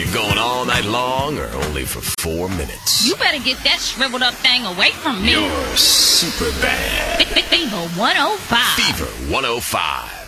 You going all night long or only for 4 minutes? You better get that shriveled up thing away from me. You're super bad. Fever 105. Fever 105.